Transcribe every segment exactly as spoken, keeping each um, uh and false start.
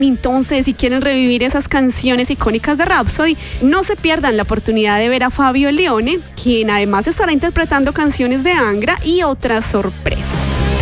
Entonces, si quieren revivir esas canciones icónicas de Rhapsody, no se pierdan la oportunidad de ver a Fabio Leone, quien además estará interpretando canciones de Angra y otras sorpresas.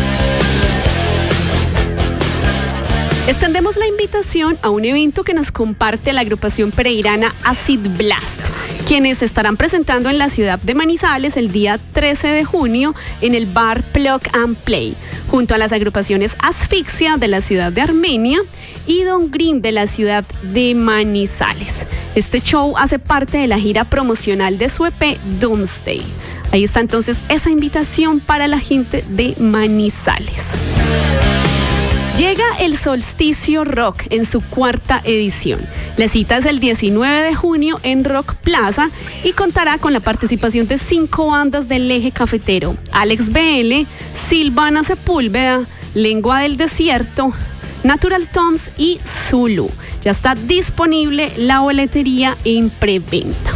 Extendemos la invitación a un evento que nos comparte la agrupación pereirana Acid Blast, quienes se estarán presentando en la ciudad de Manizales el día trece de junio en el bar Plug and Play, junto a las agrupaciones Asfixia de la ciudad de Armenia y Don Green de la ciudad de Manizales. Este show hace parte de la gira promocional de su E P Doomsday. Ahí está entonces esa invitación para la gente de Manizales. Llega el Solsticio Rock en su cuarta edición. La cita es el diecinueve de junio en Rock Plaza y contará con la participación de cinco bandas del eje cafetero: Alex B L, Silvana Sepúlveda, Lengua del Desierto, Natural Toms y Zulu. Ya está disponible la boletería en preventa.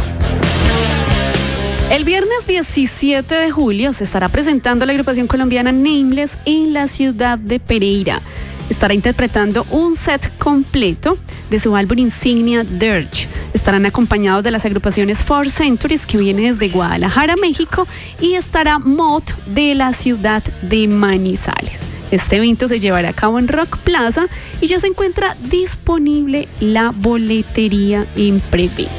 El viernes diecisiete de julio se estará presentando la agrupación colombiana Nameless en la ciudad de Pereira. Estará interpretando un set completo de su álbum insignia Dirge. Estarán acompañados de las agrupaciones Four Centuries, que viene desde Guadalajara, México, y estará Mod de la ciudad de Manizales. Este evento se llevará a cabo en Rock Plaza y ya se encuentra disponible la boletería en preventa.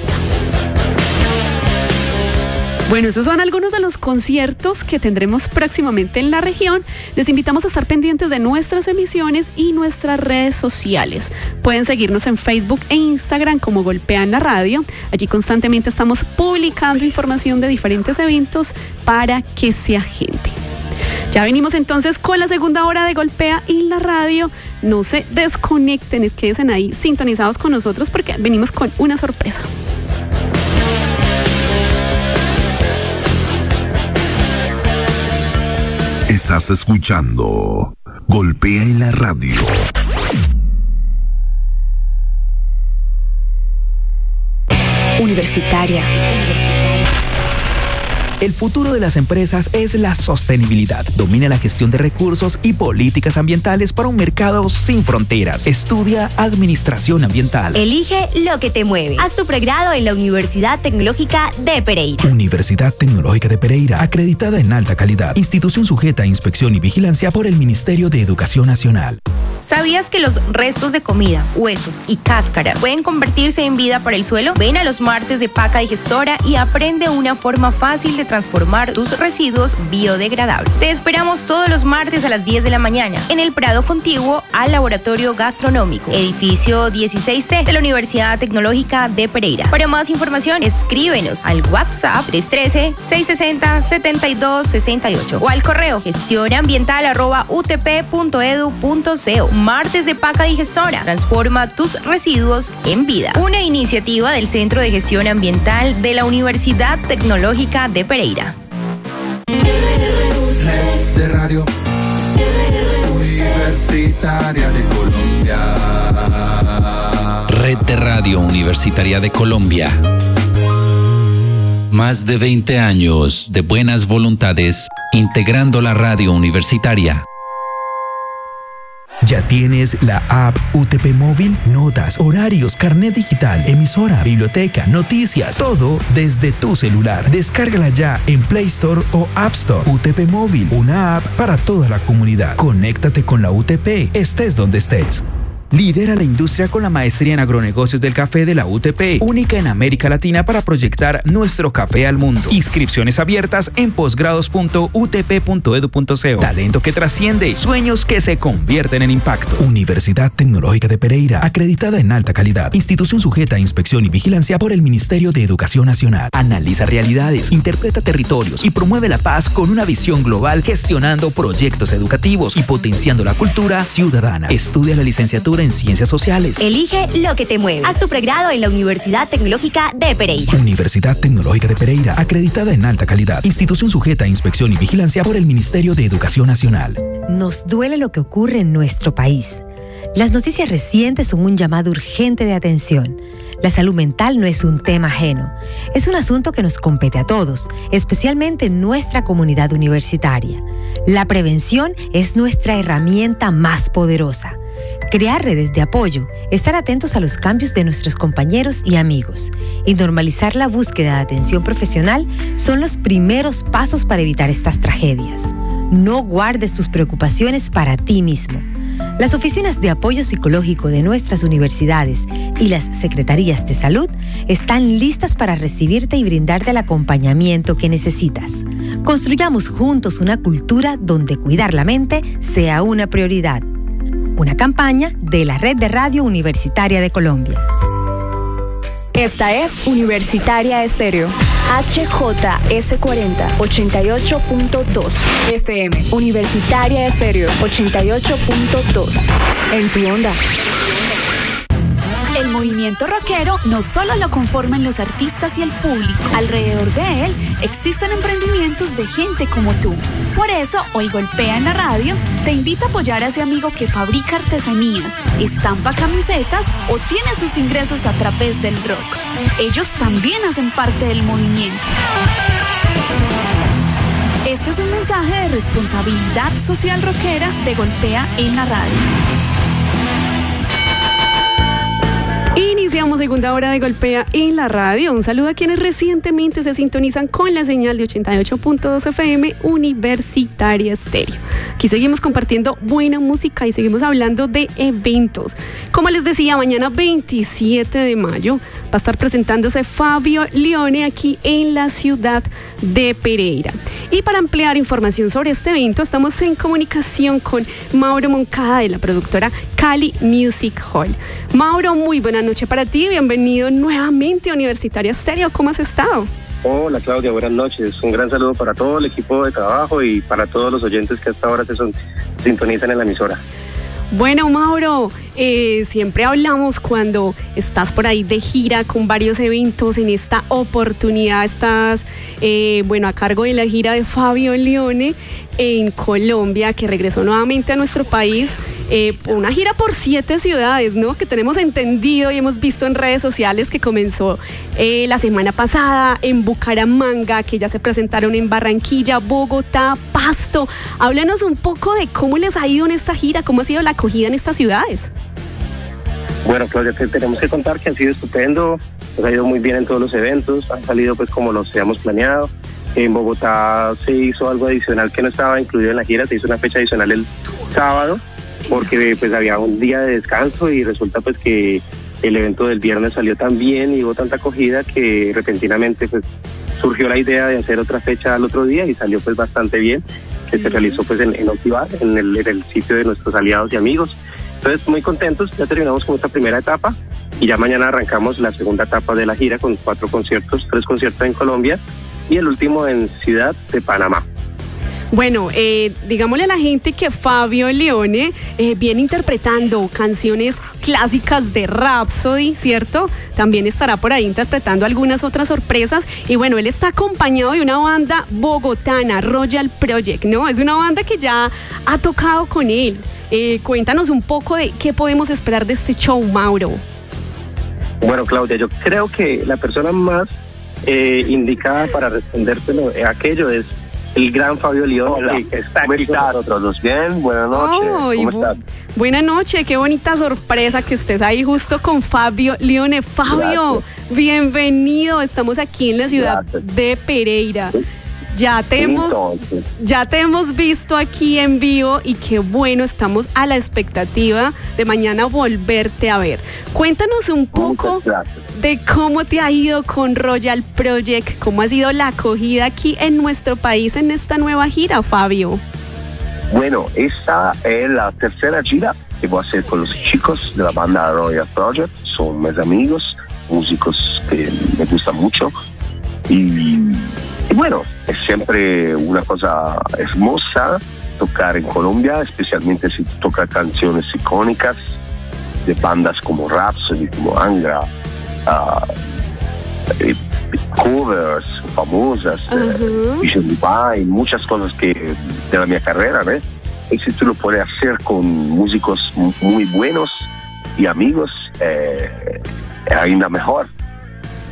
Bueno, esos son algunos de los conciertos que tendremos próximamente en la región. Les invitamos a estar pendientes de nuestras emisiones y nuestras redes sociales. Pueden seguirnos en Facebook e Instagram como Golpea en la Radio. Allí constantemente estamos publicando información de diferentes eventos para que se agende. Ya venimos entonces con la segunda hora de Golpea en la Radio. No se desconecten, quédense ahí sintonizados con nosotros porque venimos con una sorpresa. Estás escuchando Golpea en la Radio. Universitaria. El futuro de las empresas es la sostenibilidad. Domina la gestión de recursos y políticas ambientales para un mercado sin fronteras. Estudia Administración Ambiental. Elige lo que te mueve. Haz tu pregrado en la Universidad Tecnológica de Pereira. Universidad Tecnológica de Pereira, acreditada en alta calidad. Institución sujeta a inspección y vigilancia por el Ministerio de Educación Nacional. ¿Sabías que los restos de comida, huesos y cáscaras pueden convertirse en vida para el suelo? Ven a los martes de Paca Digestora y aprende una forma fácil de transformar tus residuos biodegradables. Te esperamos todos los martes a las diez de la mañana en el Prado contiguo al Laboratorio Gastronómico, edificio dieciséis C de la Universidad Tecnológica de Pereira. Para más información, escríbenos al WhatsApp tres uno tres, seis seis cero, siete dos seis ocho o al correo gestionambiental arroba u t p punto e d u punto co. Martes de Paca Digestora. Transforma tus residuos en vida. Una iniciativa del Centro de Gestión Ambiental de la Universidad Tecnológica de Pereira. Red de Radio Universitaria de Colombia. Red de Radio Universitaria de Colombia. Más de veinte años de buenas voluntades integrando la radio universitaria. ¿Ya tienes la app U T P Móvil? Notas, horarios, carnet digital, emisora, biblioteca, noticias, todo desde tu celular. Descárgala ya en Play Store o App Store. U T P Móvil, una app para toda la comunidad. Conéctate con la U T P, estés donde estés. Lidera la industria con la maestría en agronegocios del café de la U T P, única en América Latina para proyectar nuestro café al mundo. Inscripciones abiertas en posgrados punto u t p punto e d u punto co. Talento que trasciende, sueños que se convierten en impacto. Universidad Tecnológica de Pereira, acreditada en alta calidad. Institución sujeta a inspección y vigilancia por el Ministerio de Educación Nacional. Analiza realidades, interpreta territorios y promueve la paz con una visión global, gestionando proyectos educativos y potenciando la cultura ciudadana. Estudia la licenciatura en Ciencias Sociales. Elige lo que te mueve. Haz tu pregrado en la Universidad Tecnológica de Pereira. Universidad Tecnológica de Pereira, acreditada en alta calidad. Institución sujeta a inspección y vigilancia por el Ministerio de Educación Nacional. Nos duele lo que ocurre en nuestro país. Las noticias recientes son un llamado urgente de atención. La salud mental no es un tema ajeno. Es un asunto que nos compete a todos, especialmente en nuestra comunidad universitaria. La prevención es nuestra herramienta más poderosa. Crear redes de apoyo, estar atentos a los cambios de nuestros compañeros y amigos y normalizar la búsqueda de atención profesional son los primeros pasos para evitar estas tragedias. No guardes tus preocupaciones para ti mismo. Las oficinas de apoyo psicológico de nuestras universidades y las secretarías de salud están listas para recibirte y brindarte el acompañamiento que necesitas. Construyamos juntos una cultura donde cuidar la mente sea una prioridad. Una campaña de la Red de Radio Universitaria de Colombia. Esta es Universitaria Estéreo. H J S cuarenta, ochenta y ocho punto dos F M. Universitaria Estéreo, ochenta y ocho punto dos. En tu onda. El movimiento rockero no solo lo conforman los artistas y el público. Alrededor de él existen emprendimientos de gente como tú. Por eso, hoy Golpea en la Radio te invita a apoyar a ese amigo que fabrica artesanías, estampa camisetas o tiene sus ingresos a través del rock. Ellos también hacen parte del movimiento. Este es un mensaje de responsabilidad social rockera de Golpea en la Radio. Iniciamos segunda hora de Golpea en la Radio. Un saludo a quienes recientemente se sintonizan con la señal de ochenta y ocho punto dos F M Universitaria Estéreo. Aquí seguimos compartiendo buena música y seguimos hablando de eventos. Como les decía, mañana veintisiete de mayo va a estar presentándose Fabio Lione aquí en la ciudad de Pereira. Y para ampliar información sobre este evento, estamos en comunicación con Mauro Moncada de la productora Cali Music Hall. Mauro, muy buena noche para ti, bienvenido nuevamente a Universitaria Estéreo. ¿Cómo has estado? Hola Claudia, buenas noches. Un gran saludo para todo el equipo de trabajo y para todos los oyentes que hasta ahora se son, sintonizan en la emisora. Bueno, Mauro, eh, siempre hablamos cuando estás por ahí de gira con varios eventos. En esta oportunidad estás, eh, bueno, a cargo de la gira de Fabio Lione en Colombia, que regresó nuevamente a nuestro país. Eh, una gira por siete ciudades, ¿no? Que tenemos entendido y hemos visto en redes sociales que comenzó eh, la semana pasada en Bucaramanga, que ya se presentaron en Barranquilla, Bogotá, Pasto. Háblanos un poco de cómo les ha ido en esta gira, cómo ha sido la acogida en estas ciudades. Bueno, Claudia, te tenemos que contar que ha sido estupendo, nos ha ido muy bien en todos los eventos, han salido pues como los habíamos planeado. En Bogotá se hizo algo adicional que no estaba incluido en la gira, se hizo una fecha adicional el sábado, porque pues había un día de descanso y resulta pues que el evento del viernes salió tan bien y hubo tanta acogida que repentinamente pues surgió la idea de hacer otra fecha al otro día y salió pues bastante bien, que se realizó pues en, en Otivar, en el, en el sitio de nuestros aliados y amigos. Entonces muy contentos, ya terminamos con esta primera etapa y ya mañana arrancamos la segunda etapa de la gira con cuatro conciertos, tres conciertos en Colombia y el último en Ciudad de Panamá. Bueno, eh, digámosle a la gente que Fabio Lione eh, viene interpretando canciones clásicas de Rhapsody, ¿cierto? También estará por ahí interpretando algunas otras sorpresas. Y bueno, él está acompañado de una banda bogotana, Royal Project, ¿no? Es una banda que ya ha tocado con él. Eh, cuéntanos un poco de qué podemos esperar de este show, Mauro. Bueno, Claudia, yo creo que la persona más eh, indicada para respondértelo a aquello es el gran Fabio Lione, que está aquí con nosotros. Bien, buenas noches. Oh, ¿cómo bu estás? Buenas noches, qué bonita sorpresa que estés ahí justo con Fabio Lione. Fabio, gracias. Bienvenido, estamos aquí en la ciudad gracias. de Pereira. ¿Sí? Ya te, hemos, ya te hemos visto aquí en vivo y qué bueno, estamos a la expectativa de mañana volverte a ver. Cuéntanos un poco de cómo te ha ido con Royal Project, cómo ha sido la acogida aquí en nuestro país en esta nueva gira, Fabio. Bueno, esta es la tercera gira que voy a hacer con los chicos de la banda Royal Project. Son mis amigos, músicos que me gustan mucho y... Y bueno, es siempre una cosa hermosa tocar en Colombia, especialmente si toca canciones icónicas de bandas como Rhapsody, como Angra, uh, eh, covers famosas, uh-huh. Vision Divine, muchas cosas que de la mi carrera, ¿no? Y si tú lo puedes hacer con músicos muy buenos y amigos, eh, ainda mejor.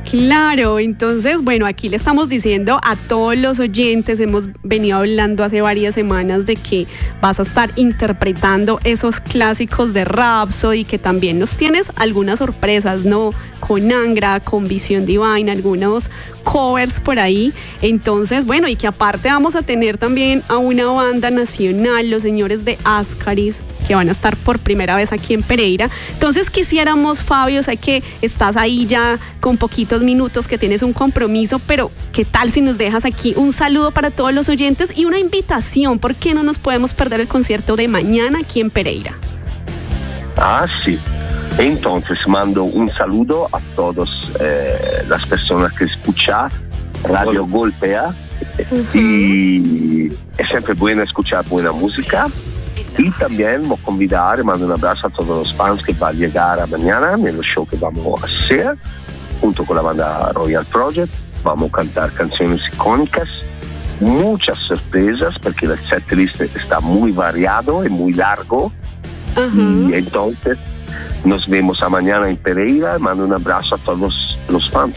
Claro, entonces, bueno, aquí le estamos diciendo a todos los oyentes, hemos venido hablando hace varias semanas de que vas a estar interpretando esos clásicos de Rhapsody, que también nos tienes algunas sorpresas, ¿no? Con Angra, con Visión Divine, algunos covers por ahí. Entonces, bueno, y que aparte vamos a tener también a una banda nacional, los señores de Ascaris, que van a estar por primera vez aquí en Pereira. Entonces quisiéramos, Fabio, sé que estás ahí ya con poquitos minutos, que tienes un compromiso, pero ¿qué tal si nos dejas aquí un saludo para todos los oyentes y una invitación? ¿Por qué no nos podemos perder el concierto de mañana aquí en Pereira? Ah, sí. Entonces mando un saludo a todas eh, las personas que escuchan Radio Golpea. Uh-huh. Y es siempre bueno escuchar buena música. Y también voy a convidar, mando un abrazo a todos los fans que van a llegar mañana en el show que vamos a hacer junto con la banda Royal Project. Vamos a cantar canciones icónicas, muchas sorpresas porque el setlist está muy variado y muy largo. Uh-huh. Y entonces nos vemos a mañana en Pereira. Mando un abrazo a todos los fans.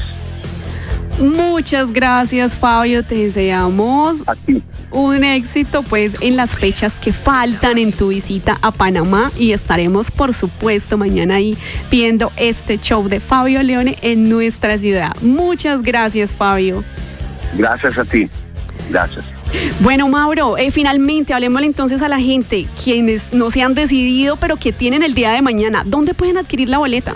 Muchas gracias, Fabio, te deseamos a ti un éxito pues en las fechas que faltan en tu visita a Panamá, y estaremos por supuesto mañana ahí viendo este show de Fabio Leone en nuestra ciudad. Muchas gracias, Fabio. Gracias a ti, gracias. Bueno, Mauro, eh, finalmente hablemosle entonces a la gente, quienes no se han decidido pero que tienen el día de mañana, ¿dónde pueden adquirir la boleta?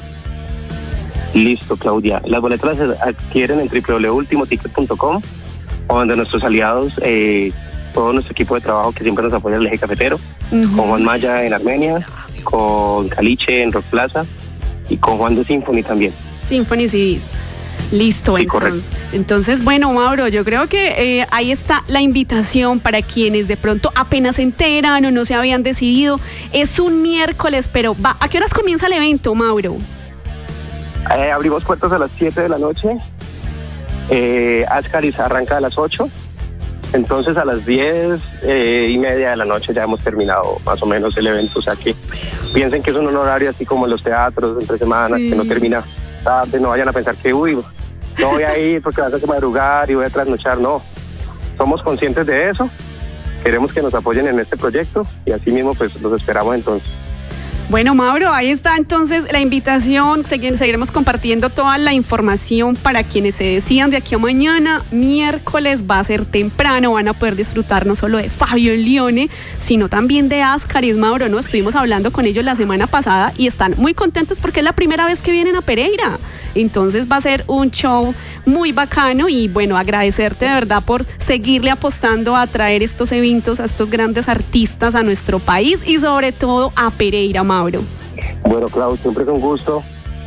Listo, Claudia. Las boletas se adquieren en doble u doble u doble u punto ultimo ticket punto com, o donde nuestros aliados, eh, todo nuestro equipo de trabajo que siempre nos apoya, el Eje Cafetero, uh-huh. con Juan Maya en Armenia, con Caliche en Rock Plaza y con Juan de Symphony también. Symphony C Ds. Listo, sí, entonces. Correcto. Entonces, bueno, Mauro, yo creo que eh, ahí está la invitación para quienes de pronto apenas se enteran o no se habían decidido. Es un miércoles, pero va. ¿A qué horas comienza el evento, Mauro? Eh, abrimos puertas a las siete de la noche. Eh, Ascaris arranca a las ocho. Entonces a las diez eh, y media de la noche ya hemos terminado más o menos el evento. O sea que piensen que es un horario así como en los teatros, entre semanas, sí. que no termina tarde. No vayan a pensar que, uy, no voy a ir porque vas a madrugar y voy a trasnochar. No, somos conscientes de eso. Queremos que nos apoyen en este proyecto y así mismo pues los esperamos entonces. Bueno, Mauro, ahí está entonces la invitación. Seguiremos compartiendo toda la información para quienes se decidan de aquí a mañana. Miércoles va a ser temprano, van a poder disfrutar no solo de Fabio Leone, sino también de Ascaris, Mauro, ¿no? Estuvimos hablando con ellos la semana pasada y están muy contentos porque es la primera vez que vienen a Pereira. Entonces va a ser un show muy bacano y bueno, agradecerte de verdad por seguirle apostando a traer estos eventos, a estos grandes artistas a nuestro país y sobre todo a Pereira, Mauro. Bueno, Clau, siempre con gusto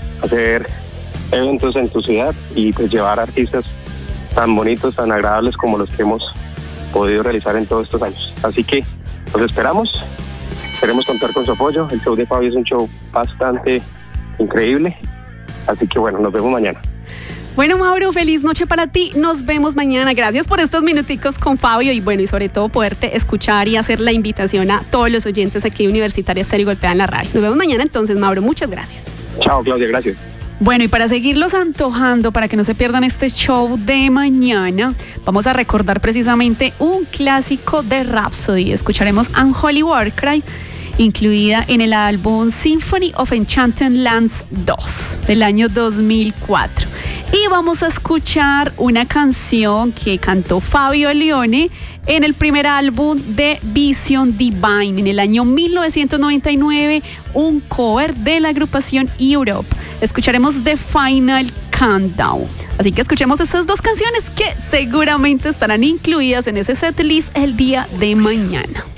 hacer eventos en tu ciudad y pues llevar artistas tan bonitos, tan agradables como los que hemos podido realizar en todos estos años. Así que los esperamos, queremos contar con su apoyo. El show de Fabio es un show bastante increíble, así que bueno, nos vemos mañana. Bueno, Mauro, feliz noche para ti. Nos vemos mañana. Gracias por estos minuticos con Fabio y bueno, y sobre todo poderte escuchar y hacer la invitación a todos los oyentes aquí de Universitaria Estéreo Golpea en la radio. Nos vemos mañana entonces, Mauro. Muchas gracias. Chao, Claudia. Gracias. Bueno, y para seguirlos antojando, para que no se pierdan este show de mañana, vamos a recordar precisamente un clásico de Rhapsody. Escucharemos Unholy Warcry, incluida en el álbum Symphony of Enchanted Lands dos del año dos mil cuatro. Y vamos a escuchar una canción que cantó Fabio Leone en el primer álbum de Vision Divine en el año mil novecientos noventa y nueve, un cover de la agrupación Europe. Escucharemos The Final Countdown. Así que escuchemos estas dos canciones que seguramente estarán incluidas en ese setlist el día de mañana.